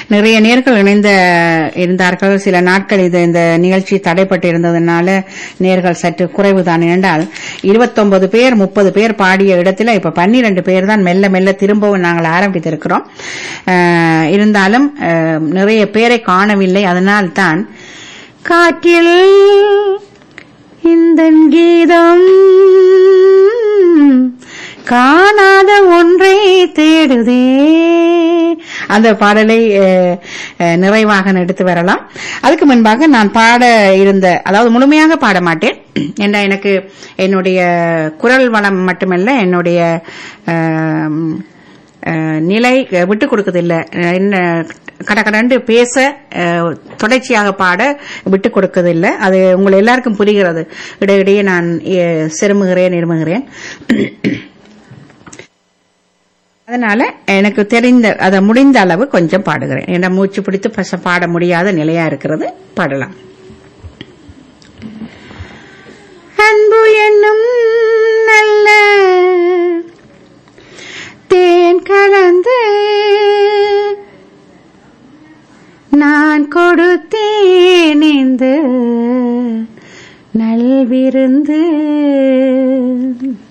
நிறைய நேர்கள் இருந்தார்கள். சில நாட்கள் இந்த நிகழ்ச்சி தடைப்பட்டு இருந்ததுனால நேர்கள் சற்று குறைவுதான். என்றால் 29 பேர் 30 பேர் பாடிய இடத்துல இப்ப 12 பேர் தான் மெல்ல மெல்ல திரும்பவும் நாங்கள் ஆரம்பித்திருக்கிறோம். இருந்தாலும் நிறைய பேரை காணவில்லை. அதனால்தான் காற்றில் இந்த கீதம் காணாத ஒன்றை தேடுதே, அந்த பாடலை நிறைவாக எடுத்து வரலாம். அதுக்கு முன்பாக நான் பாட இருந்த, அதாவது முழுமையாக பாட மாட்டேன் என்ற எனக்கு என்னுடைய குரல் வளம் மட்டுமல்ல, என்னுடைய நிலை விட்டு கொடுக்கதில்லை. கடகடண்டு பேச தொடர்ச்சியாக பாட விட்டு கொடுக்கதில்லை. அது உங்களை எல்லாருக்கும் புரிகிறது. இடையிடையே நான் செருமுகிறேன் இருமுகிறேன். அதனால எனக்கு தெரிந்த அதை முடிந்த அளவு கொஞ்சம் பாடுகிறேன். என்ன மூச்சு பிடித்து பாட முடியாத நிலையா இருக்கிறது. பாடலாம். அன்பு என்னும் நல்ல தேன் கலந்து நான் கொடுத்தேன் இந்த நல்விருந்து.